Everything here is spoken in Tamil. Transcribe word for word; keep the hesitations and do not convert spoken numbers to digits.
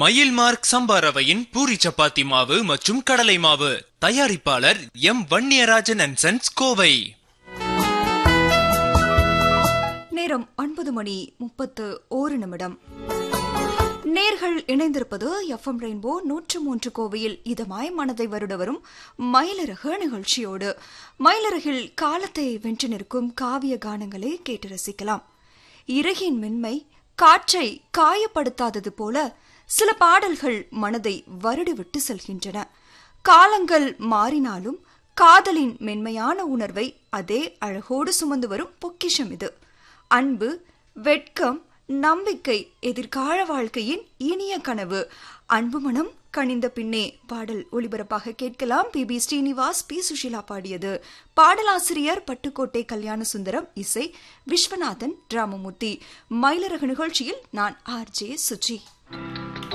மயில் மார்க் சம்பா ரவையின் பூரி சப்பாத்தி மாவு மற்றும் கடலை மாவு. தயாரிப்பாளர் M Vanniyarajan and sons, Kovai. நேரம் ஒன்பது மணி முப்பத்து ஒரு நிமிடம். நேர்கள் இணைந்திருப்பது எஃப்எம் ரெயின்போ நூற்று மூன்று கோவையில் இதமாய் மனதை வருட வரும் மயிலரகு நிகழ்ச்சியோடு. மயிலரகில் காலத்தை வென்று நிற்கும் காவிய கானங்களை கேட்டு ரசிக்கலாம். இறகின் மென்மை காற்றை காயப்படுத்தாதது போல சில பாடல்கள் மனதை வருடிவிட்டு செல்கின்றன. காலங்கள் மாறினாலும் காதலின் மென்மையான உணர்வை அதே அழகோடு சுமந்து வரும் பொக்கிஷம் இது. அன்பு, வெட்கம், நம்பிக்கை, எதிர்கால வாழ்க்கையின் இனிய கனவு. அன்பு மனம் கனிந்த பின்னே பாடல் ஒளிபரப்பாக கேட்கலாம். B B Srinivas, B Sushila பாடியது. பாடலாசிரியர் பட்டுக்கோட்டை கல்யாண சுந்தரம், இசை விஸ்வநாதன் ராமமூர்த்தி. மயிலரகு நிகழ்ச்சியில் நான் ஆர் ஜே சுஜி.